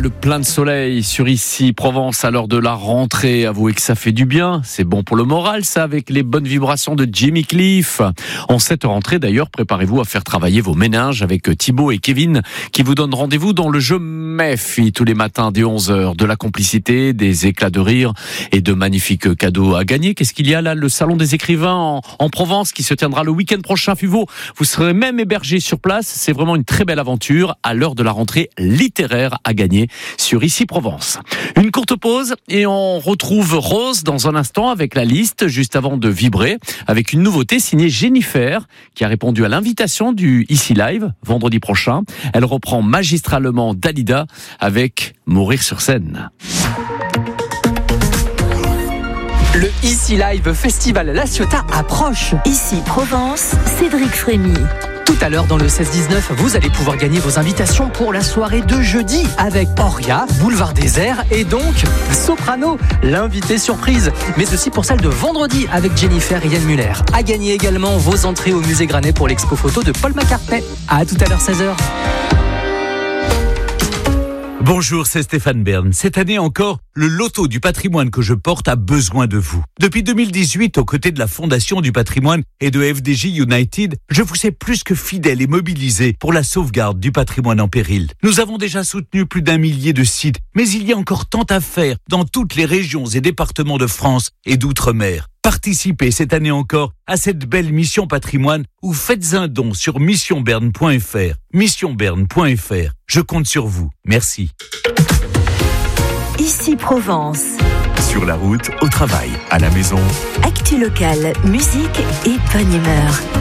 le plein de soleil sur Ici Provence à l'heure de la rentrée. Avouez que ça fait du bien, c'est bon pour le moral ça, avec les bonnes vibrations de Jimmy Cliff. En cette rentrée d'ailleurs, préparez-vous à faire travailler vos méninges avec Thibaut et Kevin qui vous donnent rendez-vous dans le jeu MEFI tous les matins dès 11h. De la complicité, des éclats de rire et de magnifiques cadeaux à gagner. Qu'est-ce qu'il y a là? Le salon des écrivains en Provence qui se tiendra le week-end prochain. Fuveau, vous serez même hébergé sur place. C'est vraiment une très belle aventure à l'heure de la rentrée littéraire à gagner sur Ici Provence. Une courte pause et on retrouve Rose dans un instant avec la liste juste avant de vibrer avec une nouveauté signée Jennifer qui a répondu à l'invitation du Ici Live vendredi prochain. Elle reprend magistralement Dalida avec Mourir sur scène. Le Ici Live Festival La Ciotat approche. Ici Provence, Cédric Frémy. Tout à l'heure dans le 16-19, vous allez pouvoir gagner vos invitations pour la soirée de jeudi avec Oria, Boulevard Désert et donc Soprano, l'invité surprise. Mais aussi pour celle de vendredi avec Jennifer et Yann Muller. À gagner également vos entrées au musée Granet pour l'expo photo de Paul McCartney. À tout à l'heure 16h. Bonjour, c'est Stéphane Bern. Cette année encore, le loto du patrimoine que je porte a besoin de vous. Depuis 2018, aux côtés de la Fondation du patrimoine et de FDJ United, je vous sais plus que fidèle et mobilisé pour la sauvegarde du patrimoine en péril. Nous avons déjà soutenu plus d'1 millier de sites, mais il y a encore tant à faire dans toutes les régions et départements de France et d'outre-mer. Participez cette année encore à cette belle mission patrimoine ou faites un don sur missionberne.fr. Missionberne.fr. Je compte sur vous. Merci. Ici Provence. Sur la route, au travail, à la maison. Actu locale, musique et bonne humeur.